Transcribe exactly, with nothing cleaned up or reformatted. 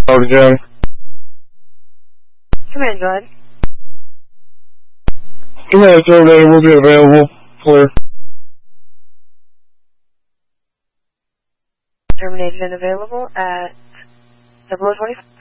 Howard County. Command, go ahead. Command Terminator will be available. Clear. Terminated and available at double oh twenty-five.